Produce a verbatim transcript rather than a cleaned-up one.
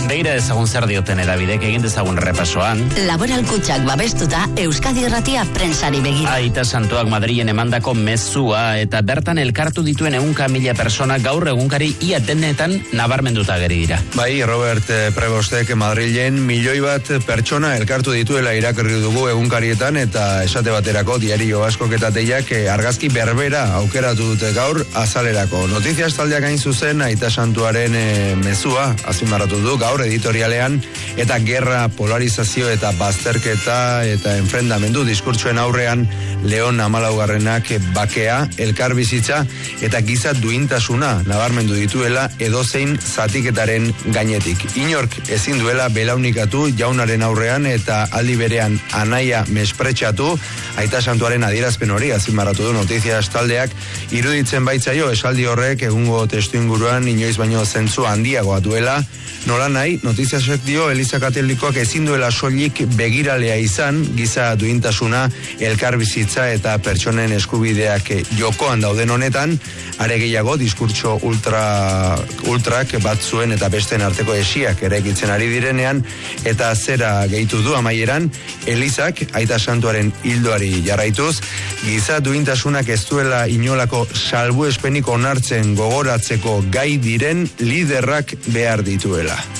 Begira ezagun zer dioten edabidek, egin dezagun repasoan. Laboral Kutxak babestuta Euskadi Irratia prentsari begira. Aita Santuak Madrilen emandako mezua eta bertan elkartu dituen ehunka mila persona gaur egunkari ia denetan nabarmenduta geri dira. Bai, Robert Prebostek Madrilen milioi bat pertsona elkartu dituela irakurri dugu egunkarietan eta esate baterako diario askok eta teiak argazki berbera aukeratu dute gaur azalerako. Notizias taldeak hain zuzen Aita Santuaren e, mezua azpimarratu du gaur editorialean eta gerra, polarizazio eta bazterketa eta enfrentamendu diskurtsuen aurrean Leon Amalaugarrenak bakea, elkarbizitza eta giza duintasuna nabarmendu dituela edozein zatiketaren gainetik. Inork ezin duela belaunikatu jaunaren aurrean eta aldi berean anaia mespretxatu. Aita Santuaren adierazpen hori azpimarratu du Notizias taldeak iruditzen baitzaio esaldi horrek egungo testuinguruan inoiz baino zentzu handiagoa duela. Nola nahi, Notiziasek dio Eliza Katolikoak ezin duela soilik begiralea izan, giza duintasuna, elkarbizitza eta pertsonen eskubideak jokoan dauden honetan, are gehiago diskurtso ultra, ultrak batzuen eta besteen arteko esiak eraikitzen ari direnean, eta zera gehitu du amaieran, Elizak Aita Santuaren hildoari jarraituz, giza duintasunak ez duela inolako salbuespenik onartzen gogoratzeko gai diren liderrak behar dituela.